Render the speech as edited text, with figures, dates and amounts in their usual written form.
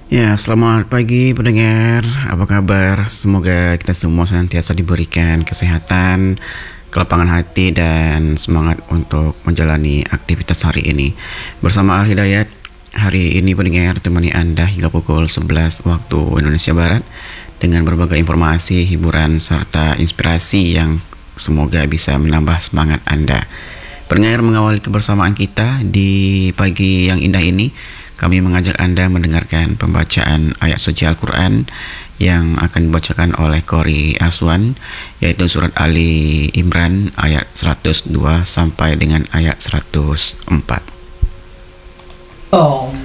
Ya, selamat pagi pendengar. Apa kabar? Semoga kita semua senantiasa diberikan kesehatan, kelapangan hati, dan semangat untuk menjalani aktivitas hari ini. Bersama Al Hidayat, hari ini pendengar temani Anda hingga pukul 11 waktu Indonesia Barat dengan berbagai informasi, hiburan, serta inspirasi yang semoga bisa menambah semangat Anda. Pendengar, mengawali kebersamaan kita di pagi yang indah ini, kami mengajak Anda mendengarkan pembacaan ayat suci Al-Quran yang akan dibacakan oleh Qori Aswan, yaitu surat Ali Imran ayat 102 sampai dengan ayat 104.